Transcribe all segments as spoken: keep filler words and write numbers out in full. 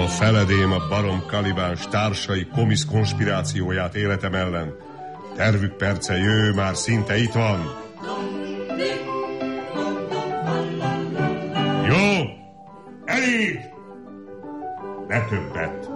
feledém a barom Kalibáns társai komisz konspirációját életem ellen. Tervük perce jő, már szinte itt van. Jó, elég! Ne többet!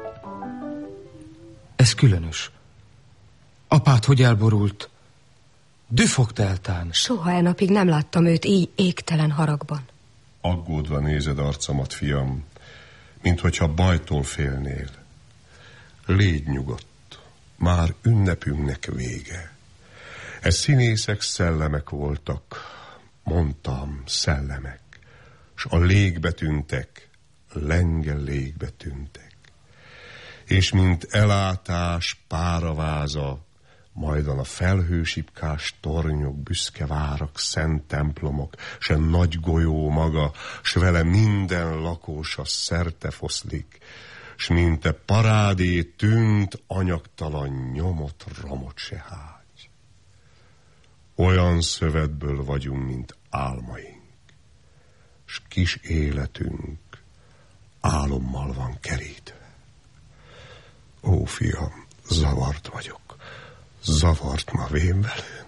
Ez különös. Apád hogy elborult? Düfogt eltán. Soha e napig nem láttam őt így égtelen haragban. Aggódva nézed arcomat, fiam, minthogyha bajtól félnél. Légy nyugodt, már ünnepünknek vége. E színészek szellemek voltak, mondtam, szellemek, s a légbe tűntek, lenge légbe tűntek. És mint elátás páraváza, majdan a felhősipkás tornyok, büszke várak, szent templomok, se nagy golyó maga, s vele minden lakósa szerte foszlik, s mint te parádé tűnt, anyagtalan nyomot, ramot se hágy. Olyan szövetből vagyunk, mint álmaink, s kis életünk álommal van kerítve. Ó, fiam, zavart vagyok. Zavart ma vénvelőn.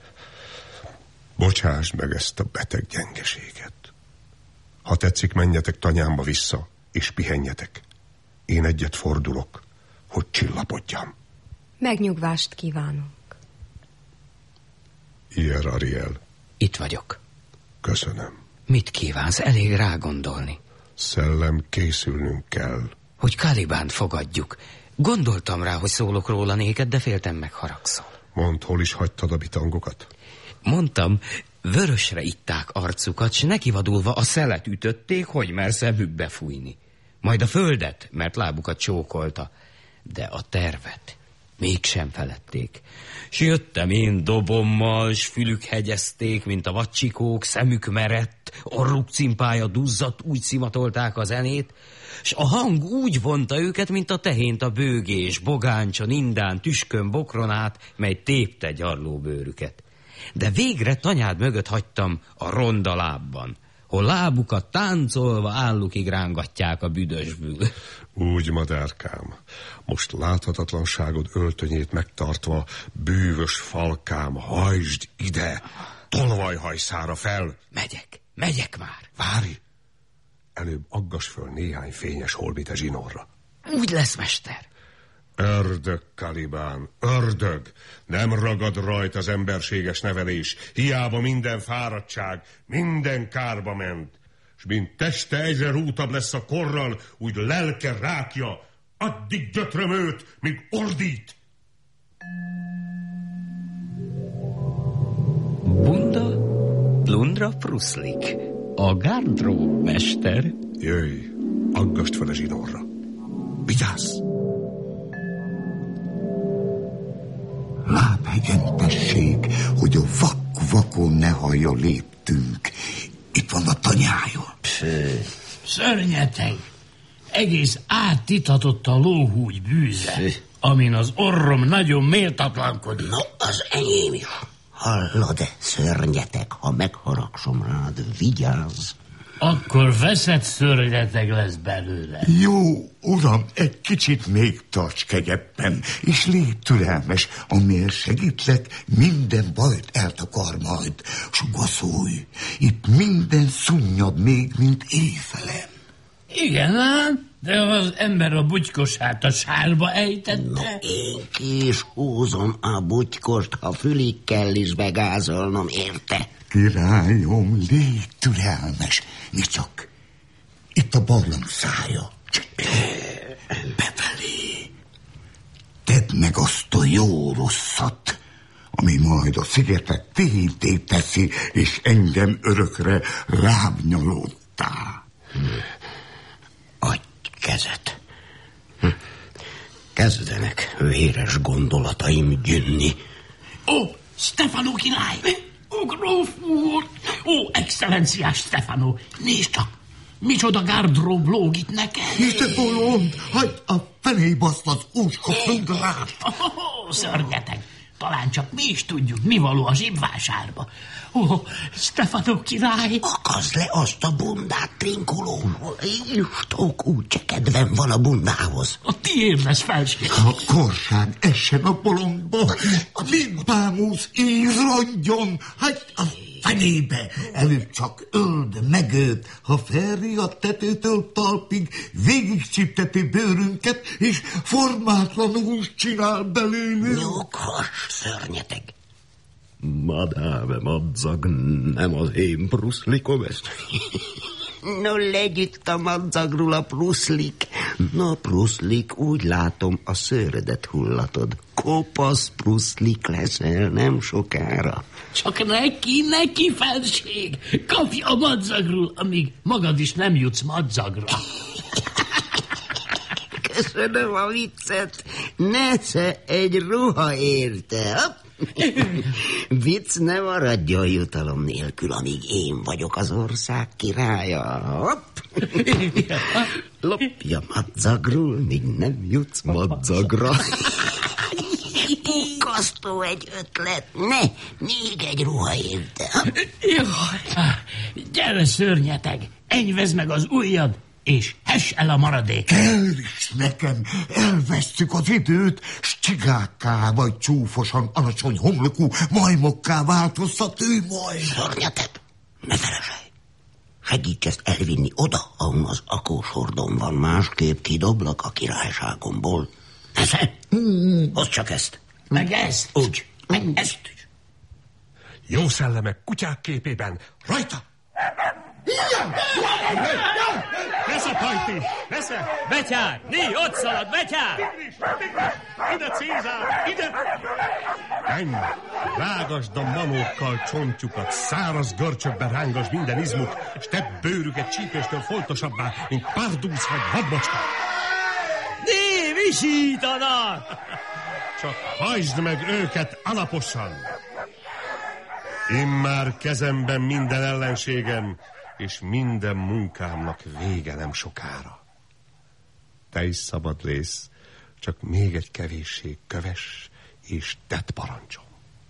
Bocsásd meg ezt a beteg gyengeséget. Ha tetszik, menjetek tanyámba vissza, és pihenjetek. Én egyet fordulok, hogy csillapodjam. Megnyugvást kívánunk. Iyer Ariel. Itt vagyok. Köszönöm. Mit kívánsz? Elég rágondolni. Szellem, készülnünk kell. Hogy Kalibánt fogadjuk. Gondoltam rá, hogy szólok róla néked, de féltem megharagszol. Mondd, hol is hagytad a bitangokat? Mondtam, vörösre itták arcukat, s nekivadulva a szelet ütötték, hogy mer szemükbe fújni. Majd a földet, mert lábukat csókolta, de a tervet mégsem feledték. S jöttem én dobommal, s fülük hegyezték, mint a vadcsikók, szemük merett, orruk cimpája duzzadt, úgy szimatolták a zenét, s a hang úgy vonta őket, mint a tehént a bőgés, bogáncson, indán, tüskön, bokron át, mely tépte gyarlóbőrüket. De végre tanyád mögött hagytam a ronda lábban, hol lábukat táncolva állukig rángatják a büdösből. Úgy, madárkám, most láthatatlanságod öltönyét megtartva, bűvös falkám, hajtsd ide, tolvajhajszára fel. Megyek, megyek már. Várj, előbb aggass föl néhány fényes holmit a zsinórra. Úgy lesz, mester. Ördög, Kalibán, ördög! Nem ragad rajta az emberséges nevelés. Hiába minden fáradtság, minden kárba ment. S mint teste egyre rútabb lesz a korral, úgy lelke rákja. Addig gyötröm őt, míg ordít! Bunda, plundra, pruszlik. A gárdró, mester. Jöjj, aggast fel a zsinórra. Vigyázz! Lábhegyen tessék, hogy a vak-vakon ne hallja léptünk. Itt van a tanyája. Pfő. Szörnyeteg. Egész átithatott a lóhúgy bűze, Pfő. Amin az orrom nagyon méltatlankodik. No, az enyém is. Hallod-e, szörnyeteg, ha megharagsom rád, vigyázz. Akkor veszett szörnyeteg lesz belőle. Jó, uram, egy kicsit még tarts kegyebben, és légy türelmes, amiért segítlek, minden bajt eltakar majd. Sugaszolj, itt minden szunnyad még, mint éjfelen. Igen ám, de az ember a bugykosát a sárba ejtette. No, én ki is húzom a bugykost, ha fülig kell is begázolnom, érte? Királyom, légy türelmes. Mi csak? Itt a barlang szája. Befelé. Tedd meg azt a jó rosszat, ami majd a szigetet tihinté teszi, és engem örökre lábnyalódtá. Adj kezet. Kezdenek véres gondolataim gyűnni. Ó, Stefano király! Ó, gróf úr! Ó, excellenciás Stefano! Nézd csak! Micsoda gárdrób lóg itt neked! Te bolond! Hagyd a fenébe azt az úska plundrát! Ó, szörnyeteg! talán csak mi is tudjuk, mi való a zsibvásárba. Ó, Stefano király! Akazd le azt a bundát, Trinkuló! Istók, úgy se kedvem van a bundához. A tiéd lesz, felség. A korság essen a bolondba, mint bámusz ízrongyon, hát a fenébe. Előbb csak öld meg őt, ha felri a tetőtől talpig, végigcsipteti bőrünket, és formátlanul csinál belőlünk. Nyughass, szörnyeteg! Madáve madzag, nem az én pruszlikom ezt. No, legyütt a madzagról a pruszlik. Na, pruszlik, úgy látom, a szőrödet hullatod. Kopasz pruszlik leszel nem sokára. Csak neki, neki, felség! Kapj a madzagról, amíg magad is nem jutsz madzagra. Köszönöm a viccet. Nesze egy ruha érte. Hopp. Vicc ne maradjon jutalom nélkül, amíg én vagyok az ország királya. Hopp. Lopja madzagról, míg nem jutsz madzagra. Pukkasztó egy ötlet. Ne, még egy ruha érte. Jaj, gyere, szörnyeteg, enyvezd meg az ujjad, és hess el a maradék. El is nekem, elvesztjük az időt, s csigákká vagy csúfosan alacsony homlokú majmokká változtat ő majd. Szörnyeteg, ne felesej. Segíts ezt elvinni oda, ahol az akós hordom van, másképp kidoblak a királyságomból. Nesze, hozd csak ezt. Meg ezt. Úgy, meg ezt is. Jó szellemek kutyák képében, rajta! Nesze, Pajti! Nesze! Betyár! Né, ott szalad, betyár! Ide, Cézár! Ide! Menj! Rágasd a manókkal csontjukat, száraz görcsökben rángasd minden izmuk, s tedd bőrüket csípéstől foltosabbá, mint pardúsz vagy vadmacska. Né, visítanak! Csak hajtsd meg őket alaposan! Immár kezemben minden ellenségem, és minden munkámnak vége nem sokára. Te is szabad lész, csak még egy kevéssé kövess, és tedd parancsom.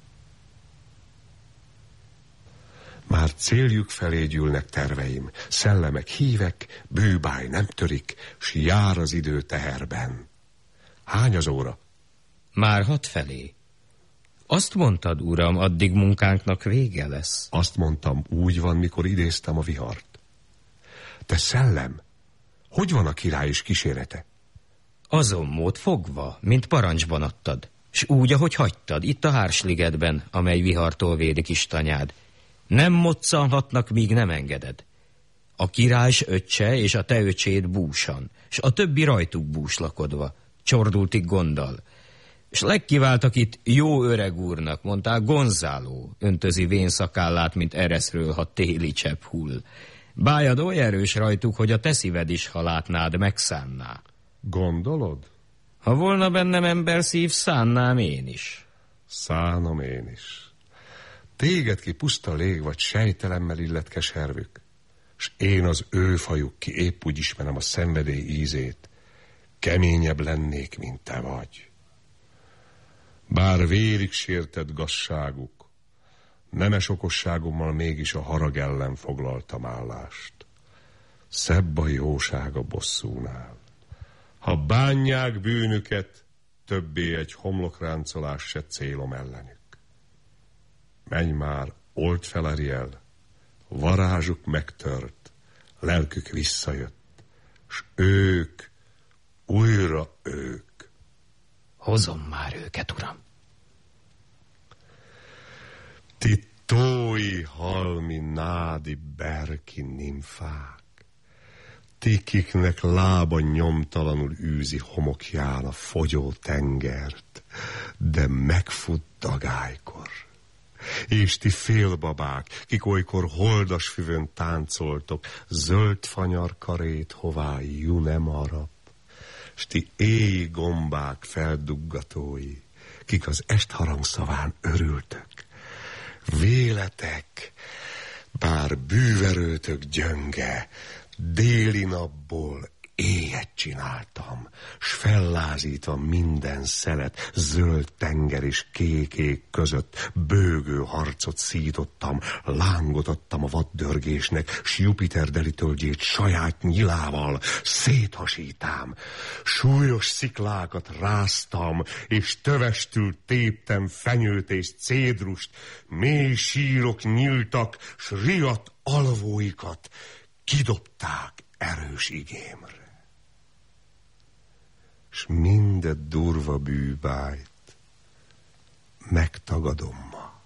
Már céljuk felé gyűlnek terveim, szellemek hívek, bűbáj nem törik, s jár az idő teherben. Hány az óra? Már hat felé. Azt mondtad, uram, addig munkánknak vége lesz. Azt mondtam, úgy van, mikor idéztem a vihart. Te szellem, hogy van a király és kísérete? Azon mód fogva, mint parancsban adtad, s úgy, ahogy hagytad, itt a Hársligetben, amely vihartól védi kis tanyád. Nem moccanhatnak, míg nem engeded. A király s öccse és a te öcséd búsan, s a többi rajtuk búslakodva, csordultig gonddal. S legkiváltak itt jó öreg úrnak, mondták, Gonzáló, öntözi vén szakállát, mint ereszről, ha téli csepp hull. Bájad oly erős rajtuk, hogy a te szíved is, ha látnád, megszánná. Gondolod? Ha volna bennem ember szív, szánnám én is. Szánom én is. Téged ki puszta lég vagy sejtelemmel illet keservük, s én az ő fajuk ki épp úgy ismerem a szenvedély ízét. Keményebb lennék, mint te vagy. Bár vérig sértett gazságuk, nemes okosságommal mégis a harag ellen foglaltam állást. Szebb a jóság a bosszúnál. Ha bánják bűnüket, többé egy homlokráncolás se célom ellenük. Menj már, old fel, Ariel, varázsuk megtört, lelkük visszajött, s ők, újra ők. Hozom már őket, uram. Ti tói, halmi, nádi, berki nimfák, ti, kiknek lába nyomtalanul űzi homokján a fogyó tengert, de megfut dagálykor. És ti félbabák, kik olykor holdas füvön táncoltok, zöld fanyar karét hová jú nem harap, s ti éji gombák felduggatói, kik az est harangszaván örültök. Véletek, bár bűverőtök gyönge, déli napból éjet csináltam, s fellázítva minden szelet, zöld tenger és kék ég között bőgő harcot szítottam, lángot adtam a vaddörgésnek, s Jupiter delitölgyét saját nyilával széthasítám. Súlyos sziklákat ráztam, és tövestül téptem fenyőt és cédrust, mély sírok nyíltak, s riadt alvóikat kidobták erős igémre. S mindet durva bűbájt megtagadom ma.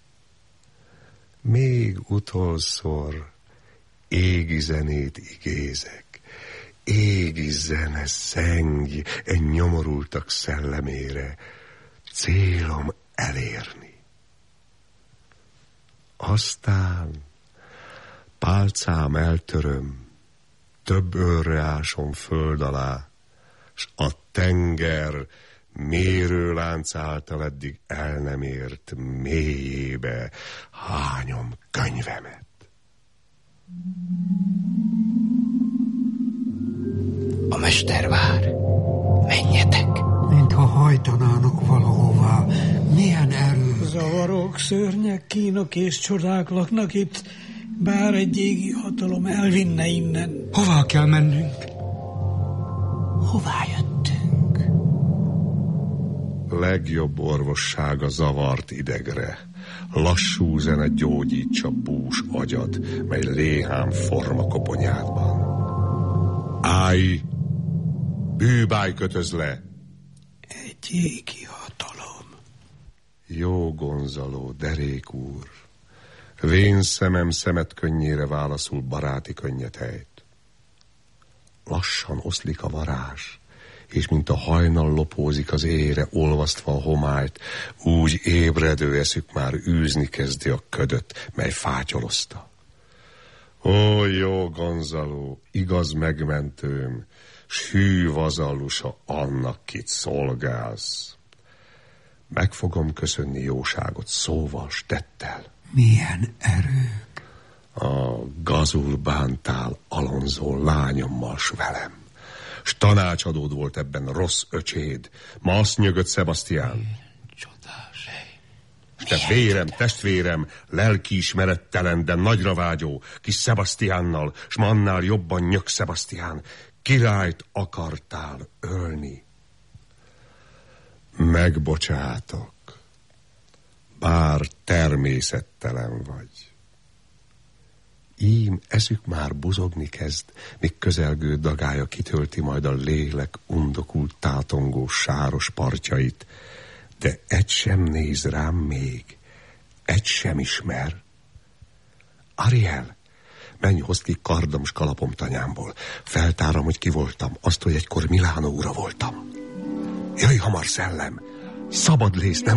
Még utolszor égi zenét igézek, égi zene zengj e nyomorultak szellemére, célom elérni. Aztán pálcám eltöröm, több őrre ásom föld alá, s a tenger mérőlánc által eddig el nem ért mélyébe hányom könyvemet. A mester vár. Menjetek. Mintha hajtanának valahová. Milyen erő. Zavarok, szörnyek, kínok és csodák laknak itt, bár egy égi hatalom elvinne innen. Hová kell mennünk? Hová jöttünk? Legjobb orvosság a zavart idegre. Lassú zene gyógyítsa bús agyad, mely léhám forma koponyádban. Állj! Bűbáj kötöz le! Egy égi hatalom. Jó Gonzalo, derék úr, vén szemem szemet könnyére válaszul baráti könnyethelyt. Lassan oszlik a varázs, és mint a hajnal lopózik az ére, olvasztva a homályt, úgy ébredő eszük már űzni kezdi a ködöt, mely fátyolozta. Ó, jó Gonzalo, igaz megmentőm, s hű vazallusa annak, kit szolgálsz. Meg fogom köszönni jóságot szóval, s tettel. Milyen erők? A gazul bántál Alonso lányommal s velem. S tanácsadód volt ebben rossz öcséd. Ma azt nyögött Sebastián. Csodás. S te vérem, testvérem, lelkiismerettelen, de nagyra vágyó kis Sebastiánnal, s ma annál jobban nyög Sebastián. Királyt akartál ölni. Megbocsátok, bár természettelen vagy. Ím eszük már buzogni kezd, míg közelgő dagája kitölti majd a lélek undokult tátongó sáros partjait, de egy sem néz rám még, egy sem ismer. Ariel, menj, hozd ki kardom s kalapom tanyámból. Feltáram, hogy ki voltam, azt, hogy egykor Milánó ura voltam. Jöjj hamar, szellem, szabad lész, nem